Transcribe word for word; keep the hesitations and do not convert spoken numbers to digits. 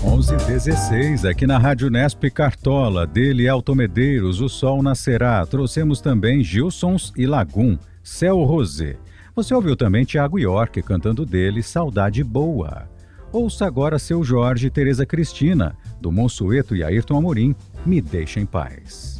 onze e dezesseis, aqui na Rádio Nesp Cartola, dele Elton Medeiros, O Sol Nascerá. Trouxemos também Gilsons e Lagum, Céu Rosé. Você ouviu também Thiago York cantando dele Saudade Boa. Ouça agora Seu Jorge e Tereza Cristina, do Monsueto e Ayrton Amorim, Me Deixa em Paz.